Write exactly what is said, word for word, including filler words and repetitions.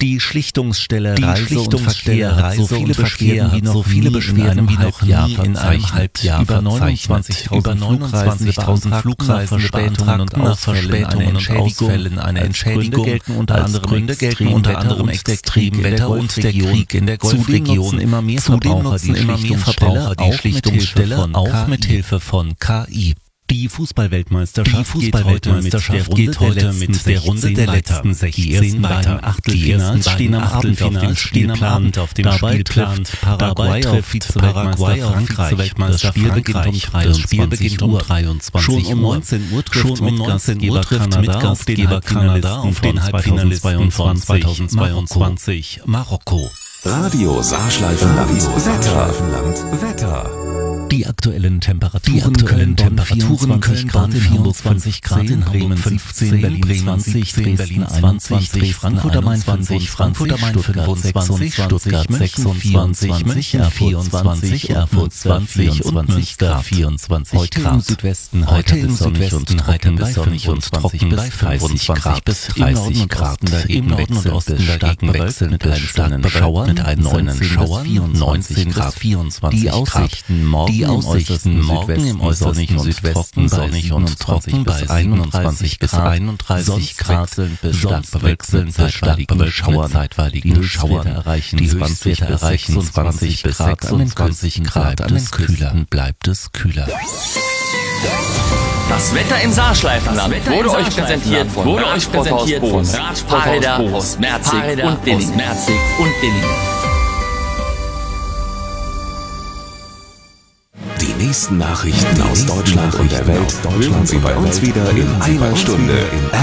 Die Schlichtungsstelle Die Reise Schlichtungsstelle und Verkehr Reise hat so viele und Verkehr Beschwerden wie hat noch so viele nie Beschwerden wie noch Jahr nie in einem Halbjahr über verzeichnet. neunundzwanzigtausend Flugreisende Verspätungen und Ausfällen eine Entschädigung. eine Als Entschädigung. Gründe gelten unter Als anderem Gründe gelten extrem unter Wetter anderem und der extrem Krieg in der Wetter und der Golfregion. Krieg in der Zudem Golfregion. nutzen immer mehr Zudem Verbraucher nutzen die immer mehr Verbraucher die Schlichtungsstelle, Schlichtungsstelle auch mit Hilfe von K I. Die Fußballweltmeisterschaft Die Fußballweltmeisterschaft geht heute mit der Runde der letzten sechzehn Die ersten weiter. beiden Achtelfinals stehen am Abend auf dem Spielplan. auf dem Dabei Spielplan. trifft Paraguay Dabei auf trifft Paraguay Vizeweltmeister auf Frankreich. Vizeweltmeister Das Spiel beginnt um Frankreich. Das Spiel beginnt um dreiundzwanzig Uhr. dreiundzwanzig Schon um neunzehn Uhr trifft Schon um neunzehn Uhr trifft Kanada mit auf den Gastgeber Kanada auf den Halbfinalisten von zweitausendzweiundzwanzig Marokko. Radio Saarschleifenland. Wetter. Wetter. Die aktuellen Temperaturen, Die aktuellen Temperaturen Temperaturen Köln Köln vierundzwanzig Grad, in Bremen fünfzehn, fünfzehn, Berlin Bremen zwanzig, siebzehn, Dresden Berlin einundzwanzig, zwanzig, Frankfurt am Main Frankfurt Frankfurt am Main fünfundzwanzig, Stuttgart sechsundzwanzig, München vierundzwanzig, Erfurt zwanzig und Münster vierundzwanzig Heute im Grad. Südwesten Heute im sonnig Südwesten heiter heiter bis sonnig und trocken bei fünfundzwanzig bis dreißig Grad. Im Norden und Osten dagegen wechselnd mit einzelnen Schauern, mit einzelnen Schauern, neunzehn bis vierundzwanzig Die Grad. Aussichten morgen Die im Aussichten äußersten morgen im äußersten sonnig und Südwesten trocken bei sonnig und trocken bei einundzwanzig bis Grad, einunddreißig sonst Grad. wechselnd bis stark Sonst bewölkt mit stark bewölkt mit zeitweiligen Schauern. erreichen Die zwanzig Höchstwerte bis erreichen zwanzig bis Grad, an den sechsundzwanzig Küsten Grad. bleibt An den es kühler. Küsten bleibt es kühler. Das Wetter im Saarschleifenland wurde euch präsentiert von wurde euch präsentiert von Fahrräder aus Merzig und Dilling. Merzig und Dilling. Die nächsten Nachrichten aus Deutschland und der Welt hören Sie bei uns wieder in einer Stunde in